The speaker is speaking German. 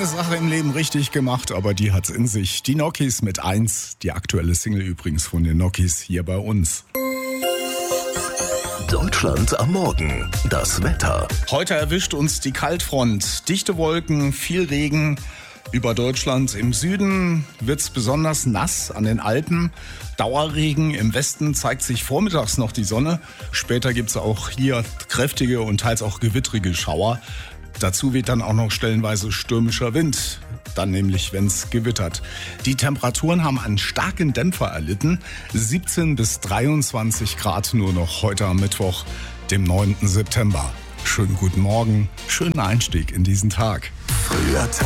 eine Sache im Leben richtig gemacht, aber die hat's in sich. Die Nokis mit 1, die aktuelle Single übrigens von den Nokis hier bei uns. Deutschland am Morgen. Das Wetter. Heute erwischt uns die Kaltfront. Dichte Wolken, viel Regen über Deutschland. Im Süden wird's besonders nass an den Alpen. Dauerregen. Im Westen zeigt sich vormittags noch die Sonne. Später gibt's auch hier kräftige und teils auch gewittrige Schauer. Dazu weht dann auch noch stellenweise stürmischer Wind, dann nämlich, wenn's gewittert. Die Temperaturen haben einen starken Dämpfer erlitten. 17 bis 23 Grad nur noch heute am Mittwoch, dem 9. September. Schönen guten Morgen, schönen Einstieg in diesen Tag. Früher